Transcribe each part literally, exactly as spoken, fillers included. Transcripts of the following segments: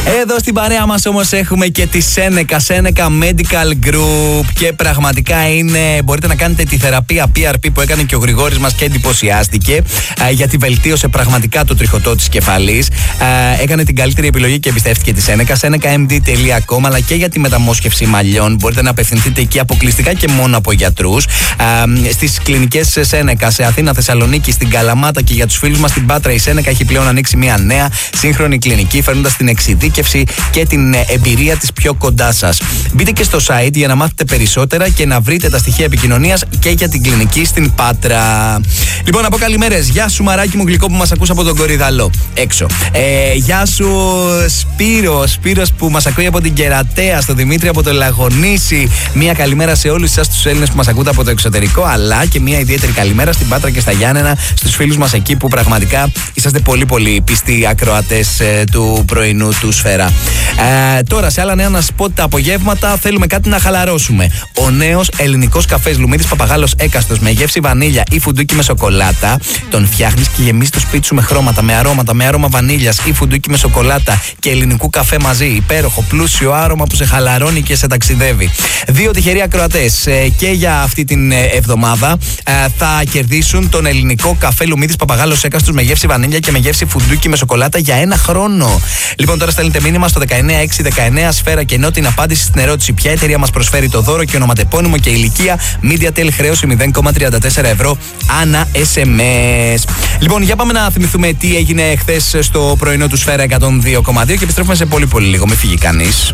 Εδώ στην παρέα μας όμως έχουμε και τη Seneca, Seneca Medical Group και πραγματικά είναι, μπορείτε να κάνετε τη θεραπεία πι αρ πι που έκανε και ο Γρηγόρης μας και εντυπωσιάστηκε ε, γιατί βελτίωσε πραγματικά το τριχωτό της κεφαλής. Ε, έκανε την καλύτερη επιλογή και εμπιστεύτηκε τη Seneca, seneca m d τελεία com, αλλά και για τη μεταμόσχευση μαλλιών. Μπορείτε να απευθυνθείτε εκεί αποκλειστικά και μόνο από γιατρούς. Ε, στις κλινικές Seneca σε Αθήνα, Θεσσαλονίκη, στην Καλαμάτα και για τους φίλους μας στην Πάτρα, η Seneca έχει πλέον ανοίξει μια νέα σύγχρονη κλινική, φέρνοντας την εξειδίκευση και την εμπειρία της πιο κοντά σας. Μπείτε και στο site για να μάθετε περισσότερα και να βρείτε τα στοιχεία επικοινωνίας και για την κλινική στην Πάτρα. Λοιπόν, να πω καλημέρες. Γεια σου, μαράκι μου γλυκό που μας ακούς από τον Κορυδαλό έξω. Ε, γεια σου, Σπύρο. Σπύρος που μας ακούει από την Κερατέα, στο Δημήτρη από το Λαγονήσι. Μια καλημέρα σε όλους εσάς τους Έλληνες που μας ακούτε από το εξωτερικό, αλλά και μια ιδιαίτερη καλημέρα στην Πάτρα και στα Γιάννενα, στους φίλους μας εκεί που πραγματικά είσαστε πολύ πολύ πιστοί ακροατές ε, του πρωινού του Σφαίρα. Ε, τώρα, σε άλλα νέα να σας πω τα απογεύματα θέλουμε κάτι να χαλαρώσουμε. Ο νέος ελληνικός καφές Λουμίδης Παπαγάλος Έκαστος με γεύση βανίλια ή φουντούκι με σοκολάτα. Τον φτιάχνεις και γεμίζεις το σπίτι σου με χρώματα, με αρώματα, με άρωμα βανίλιας ή φουντούκι με σοκολάτα και ελληνικού καφέ μαζί. Υπέροχο, πλούσιο άρωμα που σε χαλαρώνει και σε ταξιδεύει. Δύο τυχεροί ακροατές ε, και για αυτή την ε, εβδομάδα ε, θα κερδίσουν τον ελληνικό καφέ Λουμίδης Παπαγάλος Έκαστος με γεύση βανίλια και με γεύση φουντούκι με σοκολάτα για ένα χρόνο. Λοιπόν, τώρα στέλνετε μήνυμα στο δεκαεννιά έξι δεκαεννιά Σφαίρα και ενώ την απάντηση στην ερώτηση ποια εταιρεία μας προσφέρει το δώρο και ονοματεπώνυμο και ηλικία, MediaTel χρέωση μηδέν κόμμα τριάντα τέσσερα ευρώ ανά ες εμ ες. Λοιπόν, για πάμε να θυμηθούμε τι έγινε χθες στο πρωινό του Σφαίρα εκατόν δύο κόμμα δύο και επιστρέφουμε σε πολύ πολύ λίγο. Μην φύγει κανείς.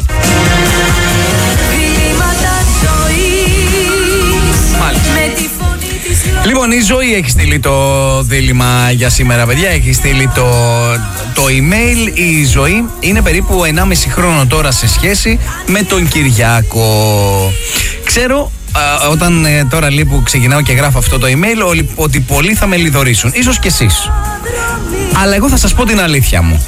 Λοιπόν, η Ζωή έχει στείλει το δίλημμα για σήμερα, παιδιά. Έχει στείλει το, το email. Η Ζωή είναι περίπου ενάμιση χρόνο τώρα σε σχέση με τον Κυριάκο. Ξέρω α, όταν ε, τώρα λίγο που ξεκινάω και γράφω αυτό το email ότι, ότι πολλοί θα με λιδωρήσουν. Ίσως και εσείς. Αλλά εγώ θα σας πω την αλήθεια μου.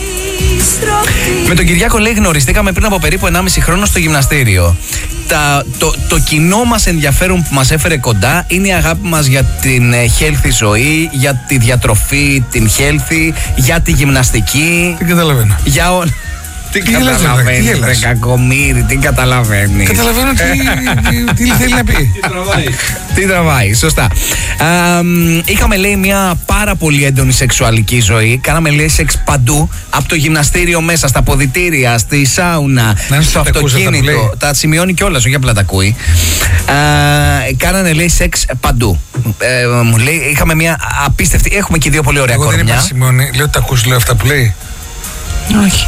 Με τον Κυριάκο, λέει, γνωριστήκαμε πριν από περίπου ενάμιση χρόνο στο γυμναστήριο. Τα, το, το κοινό μας ενδιαφέρον που μας έφερε κοντά είναι η αγάπη μας για την healthy ζωή, για τη διατροφή, την healthy, για τη γυμναστική. Δεν καταλαβαίνω. Για όλα. Τι, τι καταλαβαίνει, ρε κακομοίρη, τι καταλαβαίνει. Καταλαβαίνω τι, τι, τι θέλει να πει. Τι τραβάει. Τι τραβάει, σωστά. Α, είχαμε, λέει, μια πάρα πολύ έντονη σεξουαλική ζωή. Κάναμε, λέει, σεξ παντού. Από το γυμναστήριο μέσα, στα ποδητήρια, στη σάουνα, να, στο αυτοκίνητο. Τα σημειώνει κιόλας, όχι απλά τα ακούει. Α, κάνανε, λέει, σεξ παντού. Ε, μου λέει, είχαμε μια απίστευτη. Έχουμε και δύο πολύ ωραία κορμιά. Εγώ δεν είπα σημειώνει, λέω τα ακούς, λέω αυτά που λέει. Όχι.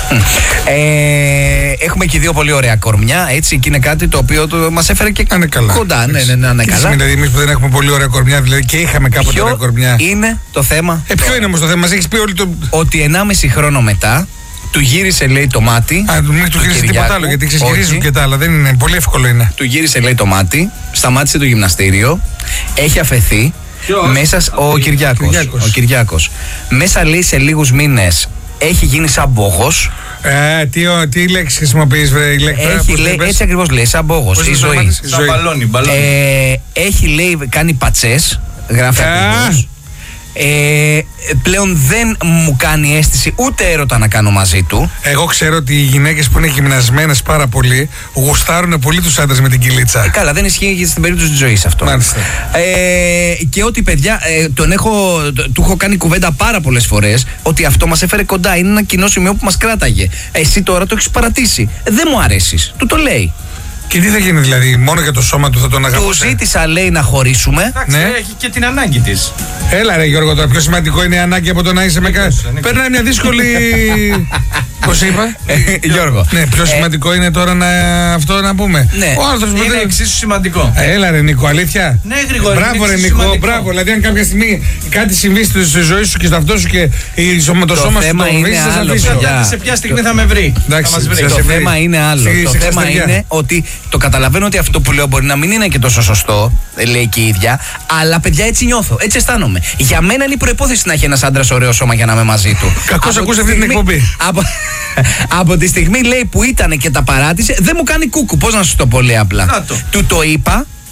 ε, έχουμε και δύο πολύ ωραία κορμιά, έτσι, και είναι κάτι το οποίο το, μας έφερε και κοντά. Ναι, ναι, ναι, ναι, καλά. Δηλαδή, εμείς που δεν έχουμε πολύ ωραία κορμιά, δηλαδή και είχαμε κάποτε ποιο ωραία κορμιά. Είναι το θέμα. Ε, ποιο είναι όμως το θέμα, μας έχεις πει όλοι το. Ότι ενάμιση χρόνο μετά του γύρισε, λέει, το μάτι. Α, μην του γύρισε τίποτα άλλο, γιατί ξεσχυρίζουν και τα άλλα. Δεν είναι, πολύ εύκολο είναι. Του γύρισε, λέει, το μάτι, σταμάτησε το γυμναστήριο, έχει αφαιθεί. Ποιος? Μέσα ο Κυριάκος. Κυριάκος. Ο Κυριάκος. Μέσα, λέει, σε λίγους μήνες έχει γίνει σαν μπόγος. Ε, τι, τι λέξη χρησιμοποιείς, βρε, η λέξη. Έχει, λέει, έτσι ακριβώς λέει, σαν μπόγος. Η ζωή. Σαν μπαλόνι, μπαλόνι. Ε, έχει, λέει, κάνει πατσές. Γράφει ακριβώς. Ε, πλέον δεν μου κάνει αίσθηση ούτε έρωτα να κάνω μαζί του. Εγώ ξέρω ότι οι γυναίκες που είναι γυμνασμένες πάρα πολύ γουστάρουν πολύ τους άντρες με την κυλίτσα. Ε, καλά, δεν ισχύει και στην περίπτωση της ζωής αυτό. Μάλιστα. Ε, και ότι, παιδιά, ε, τον έχω, του έχω κάνει κουβέντα πάρα πολλές φορές ότι αυτό μας έφερε κοντά. Είναι ένα κοινό σημείο που μας κράταγε. Εσύ τώρα το έχεις παρατήσει. Δεν μου αρέσεις. Του το λέει. Και τι θα γίνει, δηλαδή, μόνο για το σώμα του θα τον αγαπούσε. Του ζήτησα, λέει, να χωρίσουμε. Εντάξει, ναι. Έχει και την ανάγκη της. Έλα, ρε Γιώργο, τώρα πιο σημαντικό είναι η ανάγκη από το να είσαι με κάτι. Περνάει μια δύσκολη. Πώς είπα, Γιώργο. Ναι, πιο σημαντικό είναι τώρα να αυτό να πούμε. Ναι, ο άνθρωπος είναι εξίσου σημαντικό. Έλα, ρε Νίκο, αλήθεια. Ναι, γρήγορα. Μπράβο, ρε Νίκο, μπράβο. Δηλαδή, αν κάποια στιγμή κάτι συμβεί στη ζωή σου και στο αυτό σου και το σώμα σου το βρει, θα σε αφήσω. Σε ποια στιγμή θα με βρει. Το θέμα είναι άλλο. Το θέμα είναι ότι. Το καταλαβαίνω ότι αυτό που λέω μπορεί να μην είναι και τόσο σωστό, λέει και η ίδια, αλλά, παιδιά, έτσι νιώθω, έτσι αισθάνομαι. Για μένα είναι η προϋπόθεση να έχει ένας άντρας ωραίο σώμα για να είμαι μαζί του. Κακώς ακούς αυτή την εκπομπή. Από, από τη στιγμή, λέει, που ήταν και τα παράτησε, δεν μου κάνει κούκου. Πώς να σου το πω, λέει απλά. Του το είπα.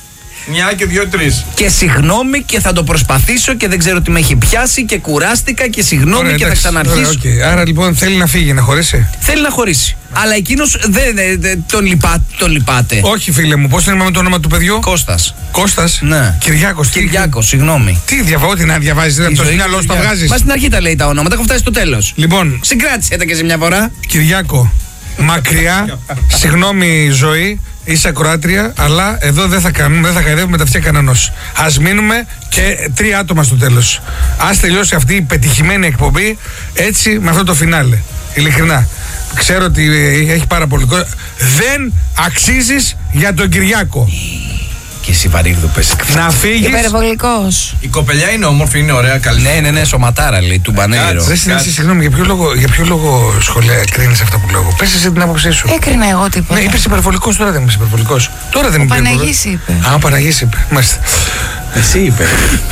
Μια και δύο-τρεις. Και συγγνώμη και θα το προσπαθήσω και δεν ξέρω τι με έχει πιάσει και κουράστηκα και συγγνώμη. Ωραία, και εντάξει, θα ξαναρχίσω. Ωραία, okay. Άρα λοιπόν θέλει να φύγει, να χωρίσει. Θέλει να χωρίσει. Αλλά εκείνος δεν δε, δε, τον, λυπά, τον λυπάται. Όχι, φίλε μου, πώς είναι με το όνομα του παιδιού? Κώστας. Κώστας. Ναι. Κυριάκος. Κυριάκος, συγγνώμη. Τι διαβάω, τι να διαβάζεις, δεν το μυαλό σου τα βγάζεις. Μα στην αρχή τα λέει τα ονόματα, έχω φτάσει στο τέλος. Λοιπόν. Συγκράτησε τα και σε μια φορά. Κυριάκο, μακριά, συγγνώμη ζωή, είσαι ακροάτρια, αλλά εδώ δεν θα κάνουμε, δεν θα καηδεύουμε τα αυτιά κανένας. Ας μείνουμε και τρία άτομα στο τέλος. Ας τελειώσει αυτή η πετυχημένη εκπομπή έτσι με αυτό το φινάλε. Ειλικρινά. Ξέρω ότι έχει πάρα πολύ κόσμο. Δεν αξίζεις για τον Κυριάκο. Και εσύ Βαρύγδου πες. Να φύγεις. Υπερβολικός. Η κοπελιά είναι όμορφη, είναι ωραία, καλή. Ναι, ναι, ναι, σωματάρα λέει, του μπανέιρο. Δεν συνέχισε, συγγνώμη, για ποιο λόγο, για ποιο λόγο σχολεία κρίνεις αυτό που λέω? Πες εσύ την άποψή σου. Έκρινα εγώ τίποτα. Ναι, είπες υπερβολικός, τώρα δεν είπες υπερβολικός. Τώρα δεν είπες. Ο Παναγής είπε. Α, ο Παναγής είπε. Μάλιστα. Εσύ είπε.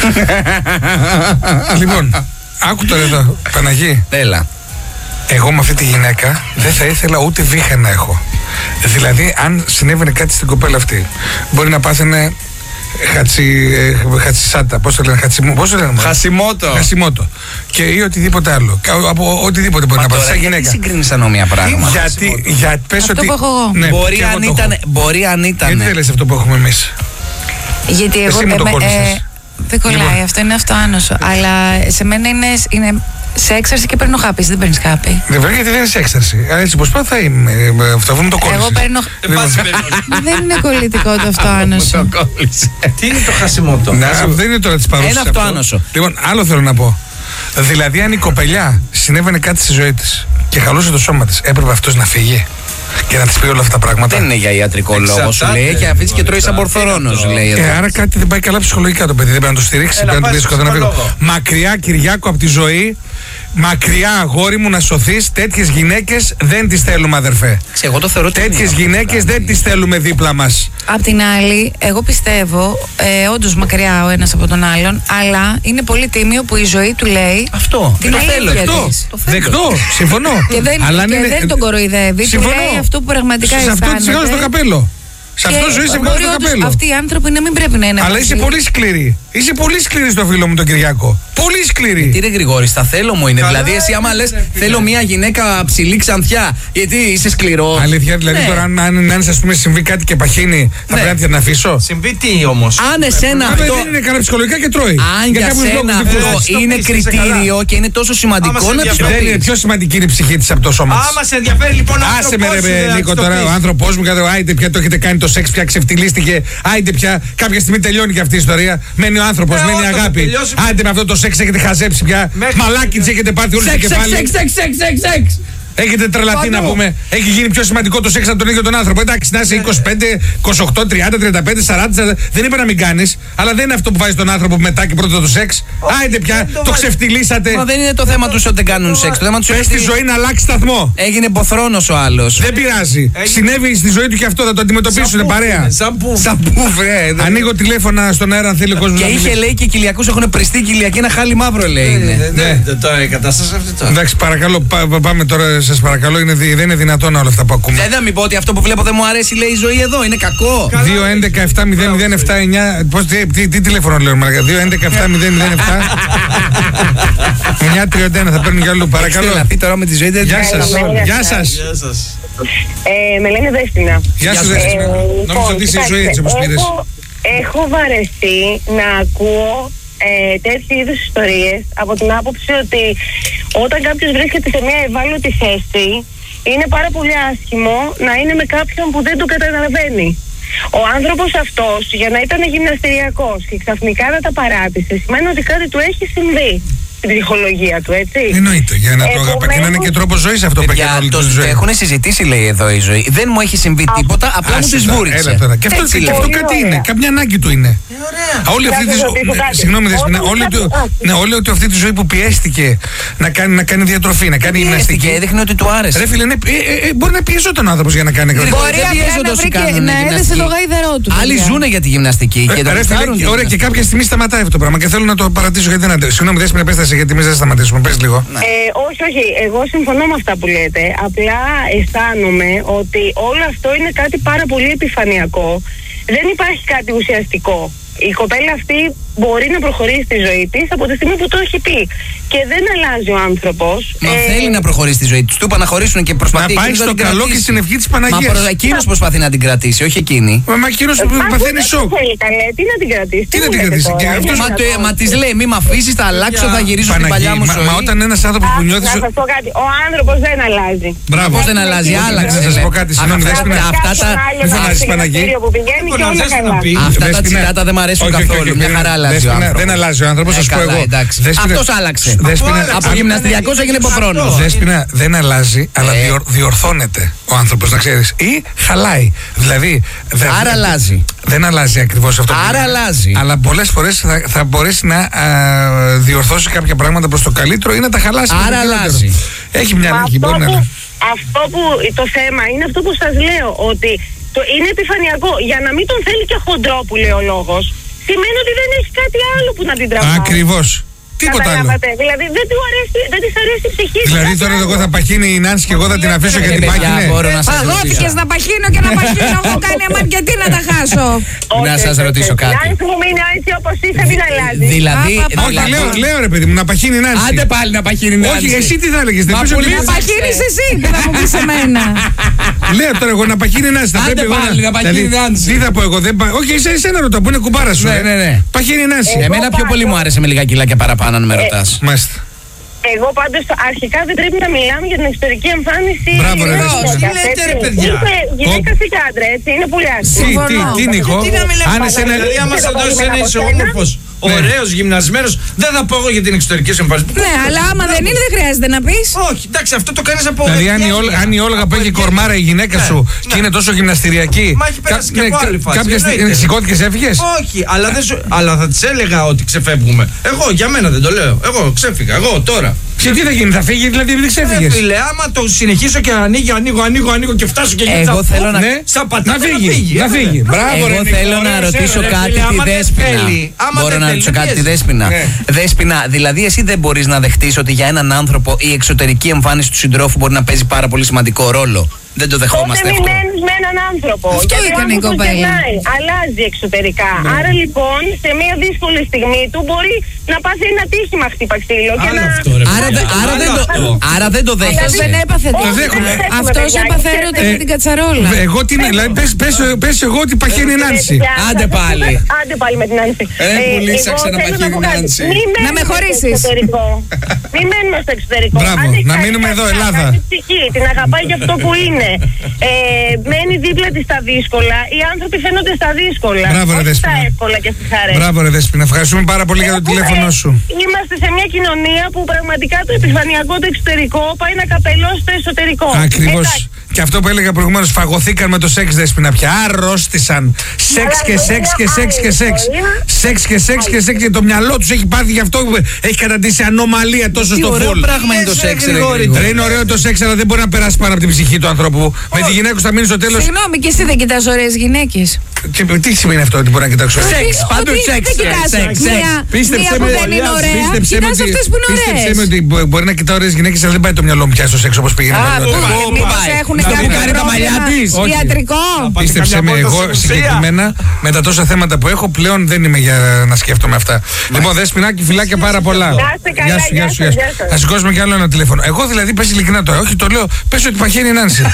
Λοιπόν, άκου τώρα εδώ, Παναγή. Έλα. Εγώ με αυτή τη γυναίκα δεν θα ήθελα ούτε βήχα να έχω. Δηλαδή, αν συνέβαινε κάτι στην κοπέλα αυτή, μπορεί να πάθαινε χατσι, ε, χατσισάτα. Πώς το λένε, χατσιμό, πώς το λένε, Χασιμότο. Χασιμότο. Και ή οτιδήποτε άλλο. Από οτιδήποτε μπορεί Μα να πάθει. Σαν γυναίκα. Γιατί συγκρίνεις ανώμια πράγματα. Γιατί, για, πες αυτό ότι. που έχω εγώ. Ναι, μπορεί, αν ήταν, μπορεί αν ήταν. Γιατί δεν λες αυτό που έχουμε εμείς? Γιατί εγώ. Εσύ μου το κόλλησες. Ε, δεν κολλάει, λοιπόν. Αυτό είναι αυτοάνωσο. Αλλά σε μένα είναι, είναι σε έξαρση και παίρνω χάπη. Δεν παίρνεις χάπη. Δεν βέβαια, γιατί δεν είναι σε έξαρση. Έτσι πως πάω θα είμαι. Αυτό μου το κόλλησες. Εγώ παίρνω. Δεν είναι κολλητικό το αυτοάνωσο. Τι είναι το χασιμότο? Δεν είναι τώρα της παρούσης. Ένα αυτοάνωσο. Λοιπόν, άλλο θέλω να πω. Δηλαδή, αν η κοπελιά συνέβαινε κάτι στη ζωή της και χαλούσε το σώμα της, έπρεπε αυτός να φύγει και να της πει όλα αυτά τα πράγματα? Δεν είναι για ιατρικό λόγο, σου λέει. Έχει αφήσει και τρώει σαν πορθορώνος, λέει. Ε, άρα κάτι δεν πάει καλά ψυχολογικά το παιδί. Δεν πρέπει να το στηρίξει, πρέπει να του πει σκοτώ να φύγω. Μακριά, Κυριάκο, από τη ζωή. Μακριά, αγόρι μου, να σωθείς. Τέτοιες γυναίκες δεν τις θέλουμε, αδερφέ. Τέτοιες γυναίκες δεν τις θέλουμε δίπλα μας. Απ' την άλλη, εγώ πιστεύω, ε, όντως μακριά ο ένας από τον άλλον, αλλά είναι πολύ τίμιο που η ζωή του λέει. Αυτό. Την το θέλω. Δεκτό. Δεκτό. Συμφωνώ. Και δεν, αλλά και είναι, δεν τον κοροϊδεύει. Του λέει αυτό που πραγματικά αισθάνεται. Σε αυτό της βγάζω στο καπέλο. Σε αυτό ζωή σε βγάζω στο καπέλο. Αυτοί οι άνθρωποι να μην πρέπει να είναι. Αλλά είσαι πολύ σκληρή. Είσαι πολύ σκληρή στο φίλο μου τον Κυριάκο. Πολύ σκληρή. Τι ρε Γρηγόρη, στα θέλω μου είναι. Καλά, δηλαδή, εσύ άμα λες θέλω μια γυναίκα ψηλή ξανθιά, γιατί είσαι σκληρό. Αλήθεια, δηλαδή ναι. τώρα αν, αν, αν ας πούμε συμβεί κάτι και παχύνει, θα ναι. πρέπει να την αφήσω. Συμβεί τι όμως? Αν εσένα αυτό. Δεν είναι καλά ψυχολογικά και τρώει. Αν για, για σένα αυτό είναι κριτήριο και είναι τόσο σημαντικό να τη. Δεν είναι πιο σημαντική η ψυχή τη από το σώμα τη. Άμα σε ενδιαφέρει λοιπόν ο άνθρωπος. Άσε με ρε Νίκο τώρα, ο άνθρωπό μου, άιντε πια το έχετε κάνει το σεξ, πια ξεφτυλίστηκε. Άιντε πια κάποια στιγμή τελειώνει και αυτή η ιστορία. Μένει ο άνθρωπο, μένει η αγάπη. Άιντε με αυτό το σεξ έχετε χαζέψει πια. Μαλάκι τη έχετε πάθει όλη την κεφάλι. Σεξ, σεξ, σεξ, σεξ, σεξ. Έχετε τρελαθεί να πούμε. Έχει γίνει πιο σημαντικό το σεξ από τον ίδιο τον άνθρωπο. Εντάξει, να είσαι είκοσι πέντε, είκοσι οκτώ, τριάντα, τριάντα πέντε, σαράντα. Δεν είπα να μην κάνει, αλλά δεν είναι αυτό που βάζει τον άνθρωπο μετά και πρώτα το σεξ. Άιντε πια, το ξεφτυλίσατε. Μα δεν είναι το θέμα του ότι δεν κάνουν σεξ. Το θέμα του είναι στη ζωή να αλλάξει σταθμό. Έγινε ποθρόνος ο άλλος. Δεν πειράζει. Συνέβη στη ζωή του και αυτό, θα το αντιμετωπίσουν παρέα. Σαν πού, βρε. Ανοίγω τηλέφωνα στον αέρα αν θέλει ο κόσμο. Και είχε λέει και Κυλιακούς έχουν πριστεί Κυλιακή ένα χάλι μαύρο λέει. Τώρα η κατάσταση αυτή τώρα. Εντάξει, παρακαλώ, πάμε τώρα, σα παρακαλώ. Δεν είναι δυνατόν όλα αυτά που ακούμε. Δεν θα μην πω ότι αυτό που βλέπω δεν μου αρέσει, λέει η ζωή εδώ. Είναι κακό. δύο έντεκα επτά μηδέν μηδέν επτά εννιά. Τι τηλέφωνο λέω, Μαρακα. δύο έντεκα επτά μηδέν μηδέν επτά εννιά τριάντα ένα. Θα παίρνουν κι αλλού. Παρακαλώ. Τώρα με τη ζωή. Γεια σα. Γεια σα. Με λένε Δέσποινα. Γεια σου, Δέσποινα. Νομίζω ότι είσαι η ζωή έτσι όπως πήρες. Έχω βαρεθεί να ακούω ε, τέτοιου είδους ιστορίες από την άποψη ότι όταν κάποιος βρίσκεται σε μια ευάλωτη θέση είναι πάρα πολύ άσχημο να είναι με κάποιον που δεν το καταλαβαίνει. Ο άνθρωπος αυτός για να ήταν γυμναστηριακός και ξαφνικά να τα παράτησε σημαίνει ότι κάτι του έχει συμβεί στην ψυχολογία του, έτσι. Εννοείται, για να το αγαπά και να είναι και τρόπο ζωής αυτό που έχει όλη τη ζωή. Έχουν συζητήσει, λέει εδώ η ζωή. Δεν μου έχει συμβεί τίποτα, απλά μου τη βούριξε. Και αυτό, και αυτό κάτι είναι, καμιά ανάγκη του είναι. Όλη αυτή τη ζωή. Συγγνώμη, Δέσποινα, όλη αυτή τη ζωή που πιέστηκε να κάνει, να κάνει διατροφή, να κάνει γυμναστική. Έδειχνε ότι του άρεσε. Ρε φίλε, μπορεί να πιεζόταν ο άνθρωπος για να κάνει γυμναστική. Μπορεί να έδεσε το γαϊδερό του. Άλλοι ζουνε για τη γυμναστική. Ωραία, και κάποια στιγμή σταματάει αυτό το πράγμα και θέλω να το παρατήσω γιατί δεν. Συγγνώμη, Δέσποινα, πες γιατί εμείς δεν σταματήσουμε. Πες λίγο. Ε, όχι, όχι. Εγώ συμφωνώ με αυτά που λέτε. Απλά αισθάνομαι ότι όλο αυτό είναι κάτι πάρα πολύ επιφανειακό δεν υπάρχει κάτι ουσιαστικό. Η κοπέλα αυτή μπορεί να προχωρήσει τη ζωή της από τη στιγμή που το έχει πει. Και δεν αλλάζει ο άνθρωπος. Μα ε... θέλει να προχωρήσει τη ζωή της. Του είπα να χωρίσουν και προσπαθεί να πάει στο καλό κρατήσει. Και στην ευχή της Παναγίας. Μα προ... εκείνος προσπαθεί να την κρατήσει, όχι εκείνη. Μα, μα εκείνος ε, παθαίνει σοκ. Θέλει, καλέ, τι να την κρατήσει. Τι, τι να την κρατήσει. Και αυτός... Μα, το, μα της λέει, μη μ' αφήσεις, θα αλλάξω, θα γυρίσω στην παλιά μου ζωή. Μα όταν ένας άνθρωπος που νιώθει. Να σας πω κάτι. Ο άνθρωπος δεν αλλάζει. Μπράβο, πώς δεν αλλάζει, άλλαξε. Να σας πω κάτι, συγγνώμη, Δέσποινα. Αυτά τα. Μην φωνάζεις, Παναγή. Αυτά τα τσιτάτα δεν μ' αρέσουν καθόλου. Μια χαρά αλλάζει. Δεν αλλάζει ο άνθρωπος, σας πω εγώ. Αυτός άλλαξε. Από γυμναστηριακός έγινε υποφρόνος. Δέσποινα, δεν αλλάζει, αλλά διορθώνεται ο άνθρωπος, να ξέρεις. Ή χαλάει. Δηλαδή. Άρα αλλάζει. Δεν αλλάζει ακριβώς αυτό. Άρα αλλάζει. Αλλά πολλές φορές θα, θα μπορέσει να α, διορθώσει κάποια πράγματα προς το καλύτερο ή να τα χαλάσει. Άρα αλλάζει. Έχει μια νίκη. Αυτό, αυτό που το θέμα είναι αυτό που σας λέω, ότι το είναι επιφανειακό. Για να μην τον θέλει και χοντρό που λέει ο λόγος, σημαίνει ότι δεν έχει κάτι άλλο που να την τραβάει. Ακριβώς. Τίποτα άλλο. Δηλαδή δεν του αρέσει, δεν της αρέσει η ψυχή. Δηλαδή τώρα εγώ θα παχύνει η Νάνση και εγώ θα την αφήσω και την πάχυνε. Παγώθηκες να παχύνω και να παχύνω. Εγώ κάνει αμάν και τι να τα χάσω. Να σας ρωτήσω κάτι. Νάνση μου μείνει έτσι όπως είσαι, μην αλλάζει. Δηλαδή. Όχι, λέω ρε παιδί μου, να παχύνει η Νάνση. Άντε πάλι να παχύνει η Νάνση. Όχι, εσύ τι θα έλεγες. Να παχύνεις εσύ, τι θα μου πεις εμένα. Λέω τώρα εγώ να παχύνει η Νάνση. Άντε πάλι να παχύνει η Νάνση. Τι θα πω εγώ. Όχι, εσένα ρωτώ που είναι κουμπάρα σου. Παχύνει η Νάνση. Εμένα πιο πολύ μου άρεσε με λίγα κιλάκια παραπάνω. Αν με ρωτάς. Μάλιστα. Εγώ πάντως αρχικά δεν πρέπει να μιλάμε για την εξωτερική εμφάνιση. Μπράβο, ρε Δέσποινα. Τι λέτε, ρε παιδιά. Είσαι γυναίκα ή άντρα, έτσι. Είναι πολύ άσχημο. Τι, τι, τι, Νίκο. Αν εσένα, δηλαδή, άμα σε δώσει ένα είσαι όμορφος, ωραίος, γυμνασμένος, δεν θα πω εγώ για την εξωτερική σου εμφάνιση. Ναι, αλλά άμα δεν είναι, δεν χρειάζεται να πεις. Όχι, εντάξει, αυτό το κάνεις από. Δηλαδή, αν η Όλγα που έχει κορμάρα η γυναίκα σου και είναι τόσο γυμναστηριακή. Μα έχει περάσει και από άλλη φάση. Κάποια στιγμή σηκώθηκες, έφυγες. Όχι, αλλά θα της έλεγα ότι ξεφεύγουμε. Εγώ, για μένα δεν το λέω. Εγώ ξέφυγα, εγώ τώρα. Και τι θα γίνει, θα φύγει δηλαδή επειδή ξέφυγες. Φίλε, άμα το συνεχίσω και ανοίγω, ανοίγω, ανοίγω, ανοίγω και φτάσω και γίνει. Εγώ θέλω να, ναι, να φύγει. Να φύγει. Μπράβο, εγώ θέλω να ρωτήσω κάτι τη Δέσποινα. Μπορώ να ρωτήσω κάτι τη Δέσποινα. Δέσποινα, δηλαδή εσύ δεν μπορείς να δεχτείς ότι για έναν άνθρωπο η εξωτερική εμφάνιση του συντρόφου μπορεί να παίζει πάρα πολύ σημαντικό ρόλο. Δεν το δεχόμαστε αυτό. Τότε μην μένεις με έναν άνθρωπο. Αυτό έκανε η κοπέλα. Αλλάζει εξωτερικά. Ναι. Άρα λοιπόν σε μια δύσκολη στιγμή του μπορεί να πάθει ένα τύχημα χτύπα ξύλο. Και να... αυτό, ρε, άρα, δε, άρα, δεν το, άρα δεν το δέχεσαι. Δεν έπαθε τίποτα. Αυτός έπαθε έρωτα με την κατσαρόλα. Εγώ τι να, δηλαδή πες εγώ ότι παχαίνει η Νάνση. Άντε πάλι. Άντε πάλι με την Νάνση. Ε, πουλήσα ξαναπαχαίνει η Νάνση. Να με χωρίσεις. Μην μένουμε στο εξωτερικό. Μπράβο, να μείνουμε εδώ, Ελλάδα. Την αγαπάει για αυτό που είναι. Ε, μένει δίπλα της στα δύσκολα. Οι άνθρωποι φαίνονται στα δύσκολα. Μπράβο, ρε Δέσποινα. Στα εύκολα και στις χαρές. Μπράβο, ρε Δέσποινα. Ευχαριστούμε πάρα πολύ για το τηλέφωνο σου. Είμαστε σε μια κοινωνία που πραγματικά το επιφανειακό, το εξωτερικό πάει να καπελώσει το εσωτερικό. Ακριβώς. Και αυτό που έλεγα προηγουμένως, φαγωθήκαν με το σεξ, Δέσποινα πια. Αρρώστησαν. Σεξ και σεξ και σεξ και σεξ. Σεξ και σεξ και σεξ. Και το μυαλό τους έχει πάθει γι' αυτό που έχει καταντήσει ανομαλία τόσο στο φουλ. Πράγμα είναι το σεξ, ρε. Είναι ωραίο το σεξ, αλλά δεν μπορεί να περάσει πάνω από την ψυχή του ανθρώπου. Με τη γυναίκα θα μείνει στο τέλος. Συγγνώμη, και εσύ δεν κοιτάς ωραίες γυναίκες. Και τι σημαίνει αυτό ότι μπορεί να κοιτάξω? Σεξ, παντού σεξ. Πίστεψε με ότι κοιτάς αυτές που είναι ωραίες. Πίστεψε με ότι μπορεί να κοιτάω ωραίες γυναίκες, αλλά δεν πάει το μυαλό μου πια στο σεξ όπως πήγαινε. Έχουν κάνει τα μαλλιά της. Ιατρικό. Πίστεψε με, εγώ συγκεκριμένα με τα τόσα θέματα που έχω πλέον δεν είμαι για να σκέφτομαι αυτά. Λοιπόν, Δέσποινάκη, φιλάκια πάρα πολλά. Γεια σου, γεια σου. Θα σηκώσουμε κι άλλο ένα τηλέφωνο. Εγώ δηλαδή πες ειλικρινά τώρα, όχι το λέω, πες ότι παχαίνει η Νάνση.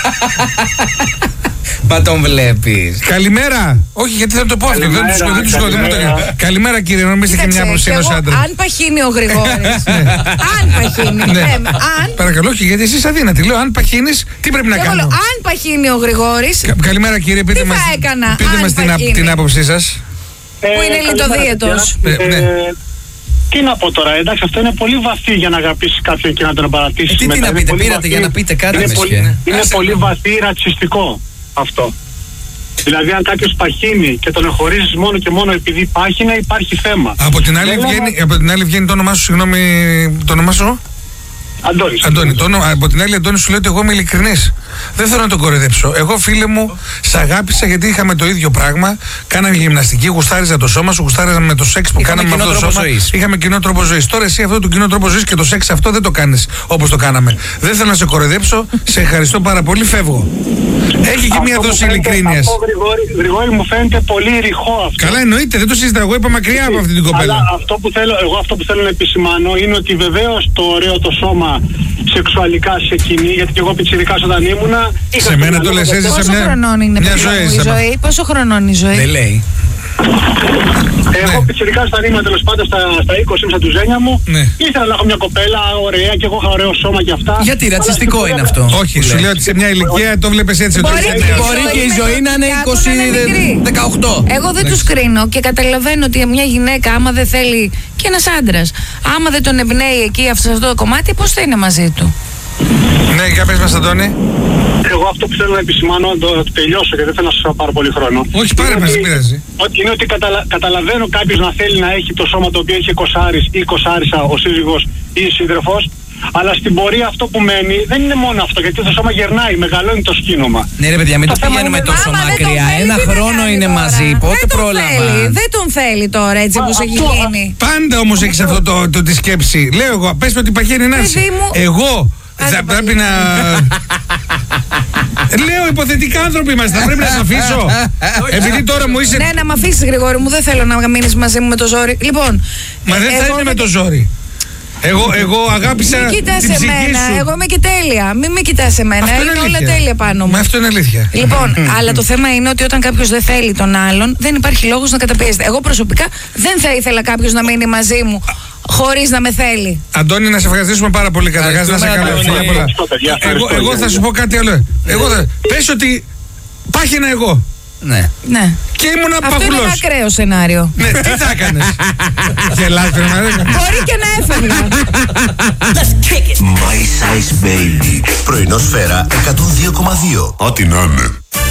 Μα τον βλέπεις. Καλημέρα. Όχι, γιατί θα το πω αυτό. Δεν του σκοτώ. Καλημέρα, κύριε, νομίζετε και μια άποψη ενός άντρα. Αν παχύνει ο Γρηγόρης. Αν παχύνει. Παρακαλώ, όχι, γιατί εσείς αδύνατοι. Λέω, αν παχύνεις, τι πρέπει να κάνω. Αν παχύνει ο Γρηγόρης. Καλημέρα, κύριε, πείτε μας την άποψή σας. Που είναι λιτοδίαιτος. Τι να πω τώρα, εντάξει, αυτό είναι πολύ βαθύ για να αγαπήσεις κάποιον και να τον παρατήσεις. Τι, τι να πείτε, πήρατε βαθύ, για να πείτε κάτι. Είναι, πολύ, είναι πολύ βαθύ ρατσιστικό αυτό. Δηλαδή, αν κάποιος παχύνει και τον εχωρίζεις μόνο και μόνο επειδή πάχυνε, υπάρχει θέμα. Από την άλλη, βγαίνει, από την άλλη βγαίνει το όνομά σου, συγγνώμη, το όνομά σου. Αντώνης. Αντώνη, το όνομα, από την άλλη, Αντώνη, σου λέω ότι εγώ είμαι ειλικρινής. Δεν θέλω να τον κοροϊδέψω. Εγώ, φίλε μου, σ' αγάπησα γιατί είχαμε το ίδιο πράγμα. Κάναμε γυμναστική, γουστάριζα το σώμα σου, γουστάριζα με το σεξ που Είχαμε κάναμε με αυτό το σώμα. ζωής. Είχαμε κοινό τρόπο ζωής. Τώρα εσύ αυτό το κοινό τρόπο ζωής και το σεξ αυτό δεν το κάνεις όπως το κάναμε. Δεν θέλω να σε κοροϊδέψω. Σε ευχαριστώ πάρα πολύ. Φεύγω. Έχει και μία δόση ειλικρίνειας. Αυτό, Γρηγόρη, Γρηγόρη, μου φαίνεται πολύ ρηχό αυτό. Καλά, εννοείται, δεν το συζητάω. Εγώ είπα μακριά από αυτή την κοπέλα. Αλλά αυτό που θέλω, εγώ αυτό που θέλω να επισημάνω είναι ότι βεβαίως το ωραίο το σώμα σεξουαλικά σε κοινή, γιατί και εγώ πιτσιρικάς όταν ήμουνα. Σε μένα το λες, έζησα Πόσο μια, χρονών είναι μια παιδί μου, ζωή. η έζησα. ζωή, πόσο χρονών η ζωή. Δεν λέει. Εγώ πιτσιρικάς όταν ήμουν τέλος πάντων στα, στα είκοσι ήμουν στα τουζένια μου. Ναι. Ήθελα να έχω μια κοπέλα ωραία και εγώ είχα ωραίο σώμα και αυτά. Γιατί Αλλά ρατσιστικό στην είναι πορεία- αυτό. Όχι, σου λέω ότι σε μια ηλικία το βλέπεις έτσι. Μπορεί ότι και είσαι η νέος. Μπορεί και η ζωή να είναι Και είκοσι άκου να είναι μικρή. δεκαοκτώ. Εγώ δεν τους κρίνω και καταλαβαίνω ότι μια γυναίκα, άμα δεν θέλει, και ένας άντρας, άμα δεν τον εμπνέει εκεί αυτό το κομμάτι, πώς θα είναι μαζί του. Ναι, για πες μας, Αντώνη. Εγώ αυτό που θέλω να επισημάνω, να το, να το τελειώσω και δεν θέλω να σας φάω πάρα πολύ χρόνο. Όχι, πάρε Είναι μας, ότι- δεν πειράζει. ότι είναι ότι καταλα, καταλαβαίνω κάποιος να θέλει να έχει το σώμα το οποίο έχει εικοσάρις ή εικοσάρισα ο σύζυγος ή η σύντροφος, αλλά στην πορεία αυτό που μένει δεν είναι μόνο αυτό, γιατί το σώμα γερνάει, μεγαλώνει το σκήνομα. Ναι, ρε παιδιά, μην το Το θέμα πηγαίνουμε είναι- τόσο Άμα δεν τον μακριά. θέλει, Ένα τι να χρόνο κάνει είναι τώρα. μαζί. Πότε Δεν τον θέλει, πρόλαβα. Δεν τον θέλει τώρα έτσι Μα όπως έχει αυτό- γίνει. Πάντα όμως έχεις αυτό το, το, τη σκέψη. Λέω εγώ, πες με ότι παχαίνει να είσαι. Παιδί μου. Εγώ Άντε θα πάλι. πρέπει να. Λέω υποθετικά άνθρωποι είμαστε, θα πρέπει να σε αφήσω. Επειδή τώρα μου είσαι. Ναι, να με αφήσει, Γρηγόρη μου, δεν θέλω να μείνει μαζί μου με το ζόρι. Λοιπόν. Μα δεν θα εγώ είναι με το ζόρι. Εγώ, εγώ αγάπησα Μην κοιτάς την ψυχή εμένα, σου. εγώ είμαι και τέλεια. Μην με κοιτάς εμένα, Αυτό είναι είναι όλα αλήθεια. τέλεια πάνω μου. Μα αυτό είναι αλήθεια. Λοιπόν, αλλά το θέμα είναι ότι όταν κάποιο δεν θέλει τον άλλον, δεν υπάρχει λόγο να καταπιέζεται. Εγώ προσωπικά δεν θα ήθελα κάποιο να μείνει μαζί μου χωρί να με θέλει. Αντώνη, να σε ευχαριστήσουμε πάρα πολύ καταρχάς. Να σε Ευχαριστούμε, καλά. Αντώνη. Φιλιά πολλά. Ευχαριστώ, παιδιά. Εγώ, Ευχαριστώ, εγώ παιδιά. θα σου πω κάτι άλλο. Εγώ θα. Πες ότι πάχαινα εγώ. Ναι. Ναι. Και ήμουν Αυτό είναι ένα παχουλός. ακραίο σενάριο. Ναι, τι θα έκανες. Γελάς, ρε μαλάκα. Μπορεί και να έφευγα. My Size Baby. Πρωινό σφαίρα εκατόν δύο κόμμα δύο. Ό,τι να είναι.